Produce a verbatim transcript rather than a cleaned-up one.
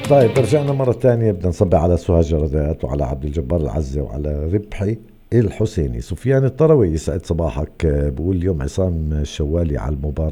طيب رجعنا مرة تانية، بدنا نصبح على سوهاج جردات وعلى عبد الجبار العزة وعلى ربحي الحسيني. سفيان الطروي يسعد صباحك. آه، بقول اليوم عصام الشوالي على المباراة